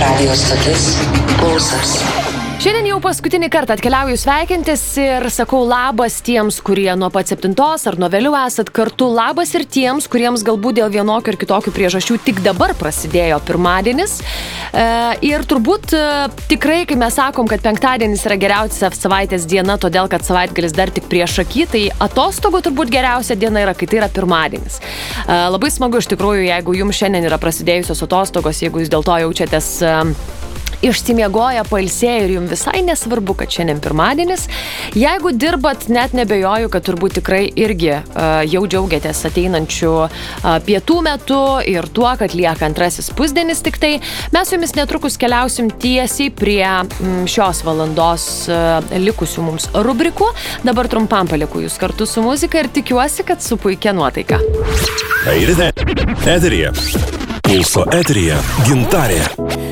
Radio stotis Pulsas. Šiandien jau paskutinį kartą atkeliauju sveikintis ir sakau labas tiems, kurie nuo pat 7 ar nuo vėliau esat kartu. Labas ir tiems, kuriems galbūt dėl vienokių ir kitokių priežasčių tik dabar prasidėjo pirmadienis. Ir turbūt tikrai, kai mes sakom, kad penktadienis yra geriausia savaitės diena, todėl kad savaitgalis dar tik prieš akį, tai atostogų turbūt geriausia diena yra, kai tai yra pirmadienis. Labai smagu iš tikrųjų, jeigu jums šiandien yra prasidėjusios atostogos, jeigu jūs dėl to jaučiatės išsimiegoję, pailsėję ir jums visai nesvarbu, kad šiandien pirmadienis. Jeigu dirbat, net nebejoju, kad turbūt tikrai irgi jau džiaugiatės ateinančių pietų metu ir tuo, kad lieka antrasis pusdienis tik tai. Mes su jumis netrukus keliausim tiesiai prie šios valandos likusių mums rubrikų. Dabar trumpam palieku jūs kartu su muzika ir tikiuosi, kad su puikia nuotaika. Eterija. Pulso eterija Gintarė.